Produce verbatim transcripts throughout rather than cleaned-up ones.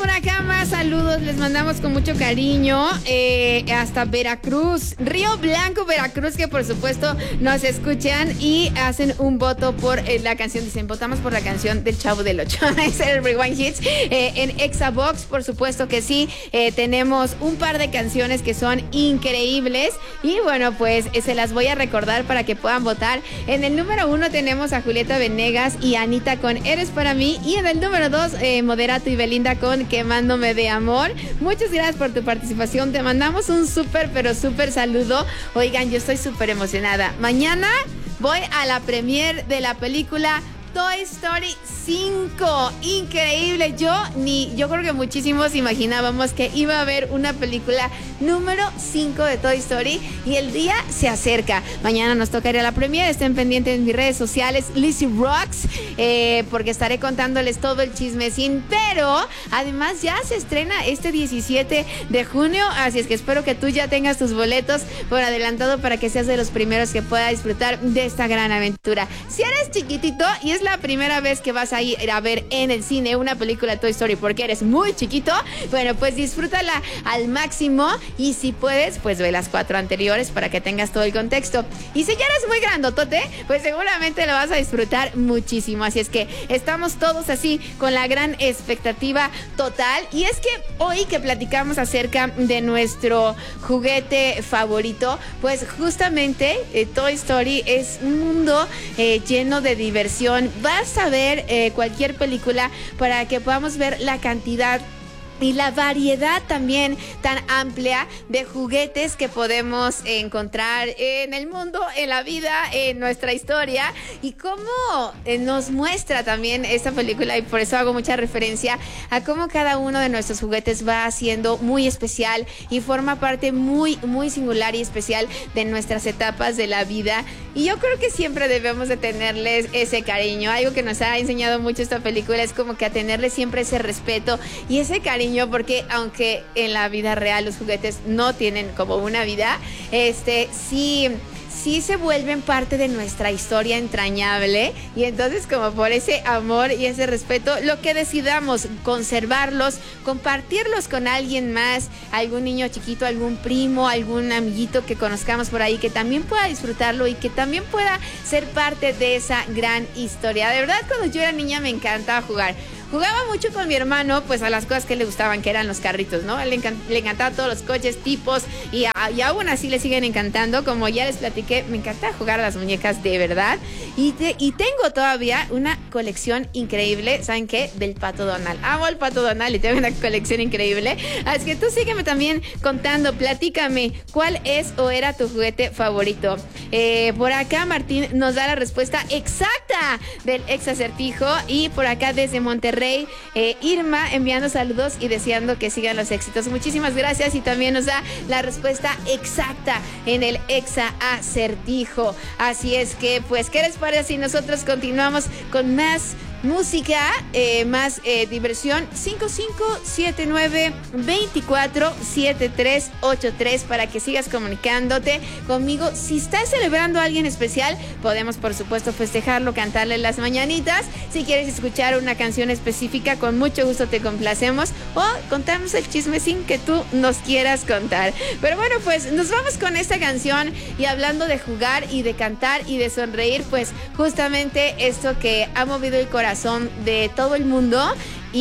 por acá más saludos, les mandamos con mucho cariño eh, hasta Veracruz, Río Blanco, Veracruz, que por supuesto nos escuchan y hacen un voto por eh, la canción, dicen, votamos por la canción del Chavo del Ocho, es el Rewind Hits, eh, en Exabox, por supuesto que sí, eh, tenemos un par de canciones que son increíbles y bueno, pues eh, se las voy a recordar para que puedan votar. En el número uno tenemos a Julieta Venegas y Anita con Eres para mí, y en el número dos, eh, Moderato y Belinda con Quemándome de amor. Muchas gracias por tu participación, te mandamos un súper, pero súper saludo. Oigan, yo estoy súper emocionada. Mañana voy a la premiere de la película Toy Story cinco, increíble. Yo ni, yo creo que muchísimos imaginábamos que iba a haber una película número cinco de Toy Story y el día se acerca. Mañana nos tocaría la premiere, estén pendientes en mis redes sociales, Lizzy Rocks, eh, porque estaré contándoles todo el chismecín, pero además ya se estrena este diecisiete de junio, así es que espero que tú ya tengas tus boletos por adelantado para que seas de los primeros que pueda disfrutar de esta gran aventura. Si eres chiquitito y es la primera vez que vas a ir a ver en el cine una película de Toy Story porque eres muy chiquito, bueno, pues disfrútala al máximo y si puedes, pues ve las cuatro anteriores para que tengas todo el contexto. Y si ya eres muy grandotote, pues seguramente lo vas a disfrutar muchísimo. Así es que estamos todos así con la gran expectativa total. Y es que hoy que platicamos acerca de nuestro juguete favorito, pues justamente eh, Toy Story es un mundo eh, lleno de diversión. Vas a ver eh, cualquier película para que podamos ver la cantidad y la variedad también tan amplia de juguetes que podemos encontrar en el mundo, en la vida, en nuestra historia, y cómo eh, nos muestra también esta película, y por eso hago mucha referencia a cómo cada uno de nuestros juguetes va siendo muy especial y forma parte muy, muy singular y especial de nuestras etapas de la vida. Y yo creo que siempre debemos de tenerles ese cariño. Algo que nos ha enseñado mucho esta película es como que a tenerles siempre ese respeto y ese cariño, porque aunque en la vida real los juguetes no tienen como una vida, este sí, sí se vuelven parte de nuestra historia entrañable, y entonces como por ese amor y ese respeto, lo que decidamos conservarlos, compartirlos con alguien más, algún niño chiquito, algún primo, algún amiguito que conozcamos por ahí que también pueda disfrutarlo y que también pueda ser parte de esa gran historia. De verdad, cuando yo era niña me encantaba jugar. Jugaba mucho con mi hermano, pues a las cosas que le gustaban, que eran los carritos, ¿no? Le, encant- le encantaban todos los coches, tipos, y, a- y aún así le siguen encantando. Como ya les platiqué, me encanta jugar a las muñecas de verdad. Y, te- y tengo todavía una colección increíble, ¿saben qué? Del Pato Donald. Amo al Pato Donald y tengo una colección increíble. Así que tú sígueme también contando, platícame, ¿cuál es o era tu juguete favorito? Eh, por acá Martín nos da la respuesta exacta del ex acertijo, y por acá desde Monterrey, Eh, Irma enviando saludos y deseando que sigan los éxitos. Muchísimas gracias, y también nos da la respuesta exacta en el exa acertijo. Así es que, pues, ¿qué les parece si nosotros continuamos con más música, eh, más eh, diversión? Cinco cinco siete nueve, dos cuatro siete tres ocho tres para que sigas comunicándote conmigo. Si estás celebrando a alguien especial, podemos por supuesto festejarlo, cantarle las mañanitas. Si quieres escuchar una canción específica, con mucho gusto te complacemos, o contarnos el chismecín que tú nos quieras contar. Pero bueno, pues nos vamos con esta canción, y hablando de jugar y de cantar y de sonreír, pues justamente esto que ha movido el corazón de todo el mundo,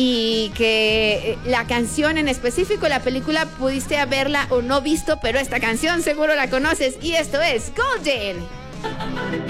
y que la canción en específico, la película pudiste haberla o no visto, pero esta canción seguro la conoces, y esto es Golden.